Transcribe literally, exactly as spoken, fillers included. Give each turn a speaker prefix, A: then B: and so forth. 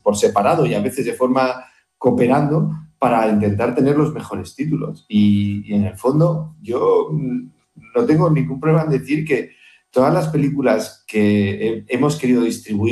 A: por separado y a veces de forma cooperando para intentar tener los mejores títulos. Y, y en el fondo yo no tengo ningún problema en decir que todas las películas que he, hemos querido distribuir